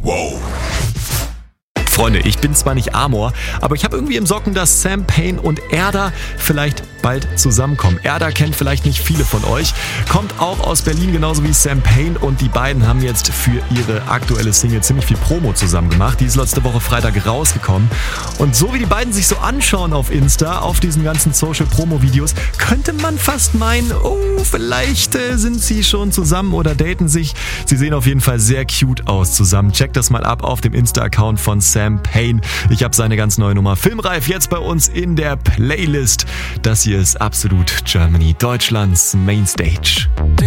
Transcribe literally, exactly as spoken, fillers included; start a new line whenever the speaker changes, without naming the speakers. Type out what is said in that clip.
Wow.
Freunde, ich bin zwar nicht Amor, aber ich habe irgendwie im Socken, dass Sam Payne und Erda vielleicht bald zusammenkommen. Erda kennt vielleicht nicht viele von euch, kommt auch aus Berlin, genauso wie Sam Payne, und die beiden haben jetzt für ihre aktuelle Single ziemlich viel Promo zusammen gemacht. Die ist letzte Woche Freitag rausgekommen. Und so wie die beiden sich so anschauen auf Insta, auf diesen ganzen Social-Promo-Videos, könnte man fast meinen, oh, vielleicht äh, sind sie schon zusammen oder daten sich. Sie sehen auf jeden Fall sehr cute aus zusammen. Checkt das mal ab auf dem Insta-Account von Sam Payne. Ich habe seine ganz neue Nummer Filmreif jetzt bei uns in der Playlist. Das hier ist Absolut Germany, Deutschlands Mainstage.